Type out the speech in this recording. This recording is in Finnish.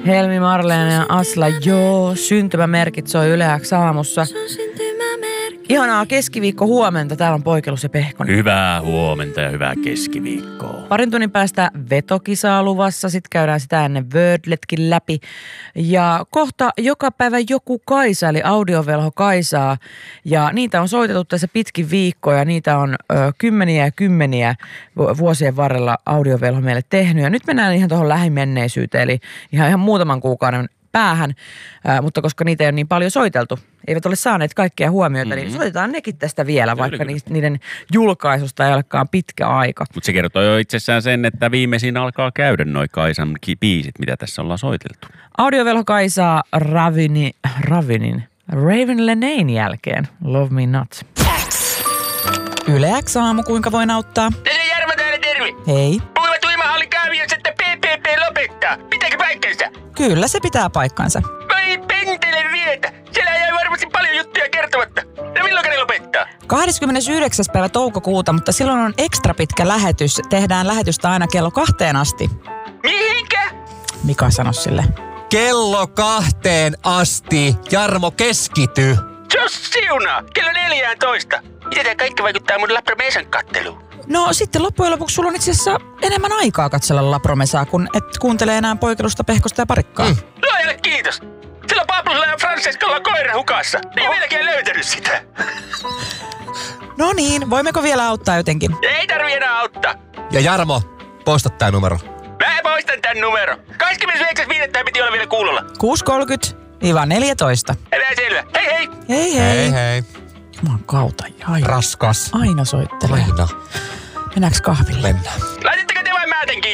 Helmi, Marleena ja Asla, joo, syntymämerkit soi Yle X aamussa. Ihanaa keskiviikko huomenta, täällä on Poikelus ja Pehkonen. Hyvää huomenta ja hyvää keskiviikkoa. Parin tunnin päästä vetokisaa luvassa, sitten käydään sitä ennen Wordletkin läpi. Ja kohta joka päivä joku Kaisa, eli audiovelho Kaisaa. Ja niitä on soitettu tässä pitkin viikkoja, niitä on kymmeniä ja kymmeniä vuosien varrella audiovelho meille tehnyt. Ja nyt mennään ihan tuohon lähimenneisyyteen, eli ihan muutaman kuukauden päähän, mutta koska niitä ei ole niin paljon soiteltu, eivät ole saaneet kaikkea huomiota, niin soitetaan nekin tästä vielä, vaikka niiden julkaisusta ei olekaan pitkä aika. Mutta se kertoo jo itsessään sen, että viimeisin alkaa käydä noi Kaisan biisit, mitä tässä ollaan soiteltu. Audiovelho Kaisaa Raven Lenain jälkeen. Love Me Not. Yle X aamu, kuinka voin auttaa? Tässä on Jarmo täällä, terve. Hei. Puhuvat uimahalli kaaviossa, että PPP lopettaa. Pitääkö paikkansa? Kyllä se pitää paikkansa. Vai pentele vietä. Siellä jäi varmasti paljon juttuja kertomatta. No milloin ne lopettaa? 29. päivä toukokuuta, mutta silloin on ekstra pitkä lähetys. Tehdään lähetystä aina kello 2 asti. Mihinkä? Mika sanoi sille. Kello 2 asti. Jarmo, keskity. Jos siunaa, kello 14. Miten tää kaikki vaikuttaa mun Lapromesan katteluun? No sitten loppujen lopuksi sulla on itse asiassa enemmän aikaa katsella Lapromesaa, kun et kuuntele enää Poikelusta, Pehkosta ja Parikkaa. Luojalle kiitos. Sillä Pablolla ja Francescalla on koira hukassa. Ei vieläkään löytänyt sitä. No niin, voimmeko vielä auttaa jotenkin? Ei tarvi enää auttaa. Ja Jarmo, poista tää numero. Mä poistan tän numero. 29.5. piti olla vielä kuulolla. 6.30-14. Älä selvä. Hei hei. Hei hei. Hei hei. Jumalan kautta. Aina, Raskas. aina soittelee. Aina. Mennäänkö kahville? Mennään. Laitatteko te vai mä tän kiinni?